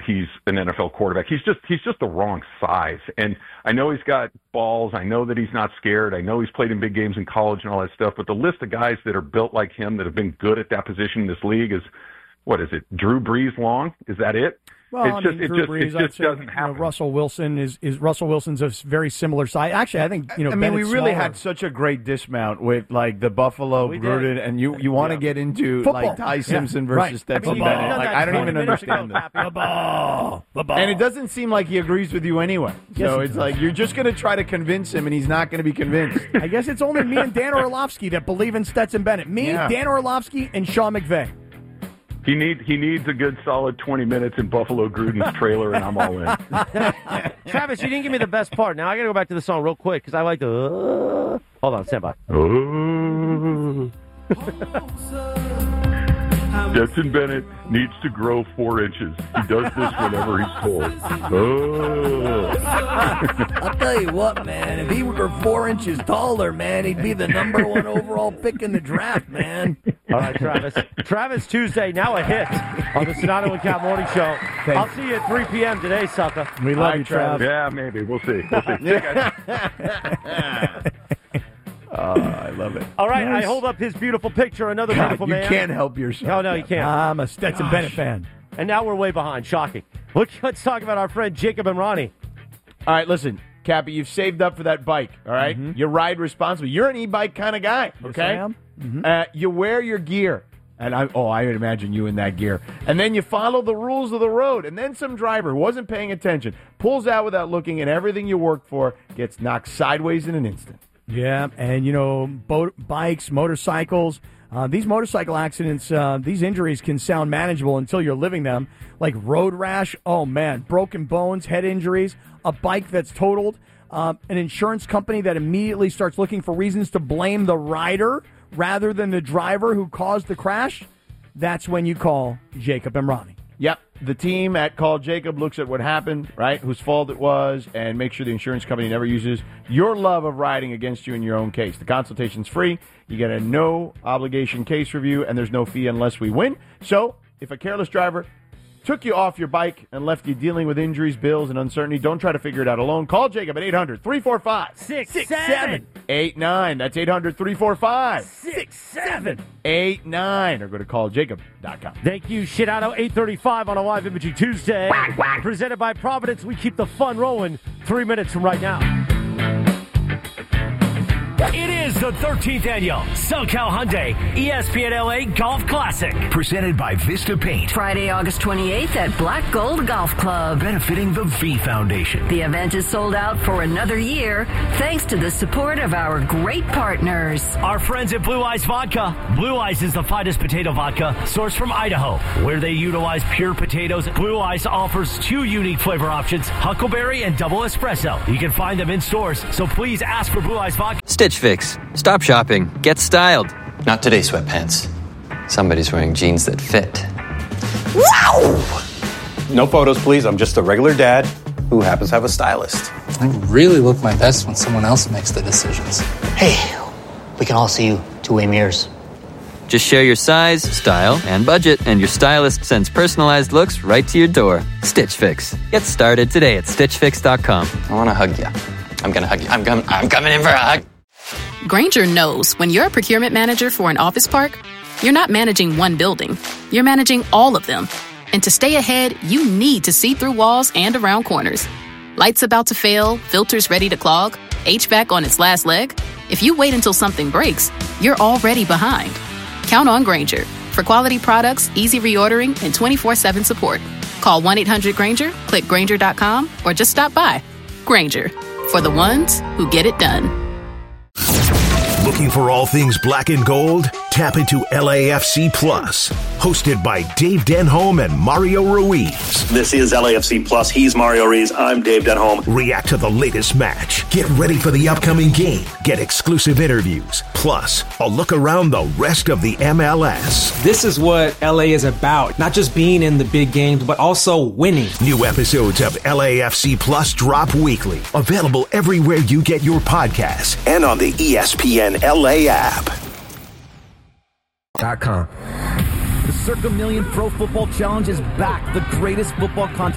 he's an NFL quarterback. He's just the wrong size. And I know he's got balls. I know that he's not scared. I know he's played in big games in college and all that stuff. But the list of guys that are built like him that have been good at that position in this league is, what is it, Drew Brees long? Is that it? Well, Drew Brees, doesn't happen. Russell Wilson is Russell Wilson's a very similar size. Actually, I think we really had such a great dismount with like the Buffalo Gruden, and you want to get into football. Like Ty Simpson versus Stetson Bennett. Like, I don't even understand this. The ball. And it doesn't seem like he agrees with you anyway. So it's like you're just going to try to convince him, and he's not going to be convinced. I guess it's only me and Dan Orlovsky that believe in Stetson Bennett. Dan Orlovsky, and Sean McVay. He needs a good solid 20 minutes in Buffalo Gruden's trailer, and I'm all in. Travis, you didn't give me the best part. Now I got to go back to the song real quick because I like the. Hold on, stand by. Stetson Bennett needs to grow 4 inches. He does this whenever he's told. I'll tell you what, man. If he were 4 inches taller, man, he'd be the number 1 overall pick in the draft, man. All right, Travis. Travis Tuesday, now a hit on the Sonato and Cat Morning Show. I'll see you at 3 p.m. today, sucker. We love you, Travis. Yeah, maybe. We'll see. I love it. All right, nice. I hold up his beautiful picture. Another beautiful man. You can't help yourself. No, you can't. I'm a Stetson Bennett fan. And now we're way behind. Shocking. Let's talk about our friend Jacob Emrani. All right, listen, Cappy, you've saved up for that bike, all right? Mm-hmm. You ride responsibly. You're an e-bike kind of guy, okay? Yes, I am. You wear your gear. And I would imagine you in that gear. And then you follow the rules of the road. And then some driver who wasn't paying attention pulls out without looking, and everything you worked for gets knocked sideways in an instant. Yeah, and, bikes, motorcycles, these motorcycle accidents, these injuries can sound manageable until you're living them, like road rash, oh, man, broken bones, head injuries, a bike that's totaled, an insurance company that immediately starts looking for reasons to blame the rider rather than the driver who caused the crash. That's when you call Jacob Emrani. Yep. The team at Call Jacob looks at what happened, right, whose fault it was, and make sure the insurance company never uses your love of riding against you in your own case. The consultation's free. You get a no-obligation case review, and there's no fee unless we win. So if a careless driver took you off your bike and left you dealing with injuries, bills, and uncertainty, don't try to figure it out alone. Call Jacob at 800-345-6789. That's 800-345-6789. Or go to calljacob.com. Thank you, Shitado. 8:35 on a Live Imaging Tuesday. Presented by Providence. We keep the fun rolling 3 minutes from right now. It is the 13th annual SoCal Hyundai ESPN LA Golf Classic. Presented by Vista Paint. Friday, August 28th at Black Gold Golf Club. Benefiting the V Foundation. The event is sold out for another year thanks to the support of our great partners. Our friends at Blue Ice Vodka. Blue Ice is the finest potato vodka sourced from Idaho, where they utilize pure potatoes. Blue Ice offers 2 unique flavor options, Huckleberry and Double Espresso. You can find them in stores, so please ask for Blue Ice Vodka. Stitch Fix. Stop shopping. Get styled. Not today, sweatpants. Somebody's wearing jeans that fit. Wow! No photos, please. I'm just a regular dad who happens to have a stylist. I really look my best when someone else makes the decisions. Hey, we can all see you two-way mirrors. Just share your size, style, and budget, and your stylist sends personalized looks right to your door. Stitch Fix. Get started today at StitchFix.com. I want to hug you. I'm going to hug you. I'm coming in for a hug. Grainger knows when you're a procurement manager for an office park, you're not managing one building. You're managing all of them. And to stay ahead, you need to see through walls and around corners. Lights about to fail, filters ready to clog, HVAC on its last leg. If you wait until something breaks, you're already behind. Count on Grainger for quality products, easy reordering, and 24/7 support. Call 1-800-GRAINGER, click Grainger.com, or just stop by. Grainger, for the ones who get it done. Looking for all things black and gold? Tap into LAFC Plus, hosted by Dave Denholm and Mario Ruiz. This is LAFC Plus. He's Mario Ruiz. I'm Dave Denholm. React to the latest match. Get ready for the upcoming game. Get exclusive interviews. Plus, a look around the rest of the MLS. This is what LA is about. Not just being in the big games, but also winning. New episodes of LAFC Plus drop weekly. Available everywhere you get your podcasts and on the ESPN LA app. .com. The Circa Million Pro Football Challenge is back. The greatest football content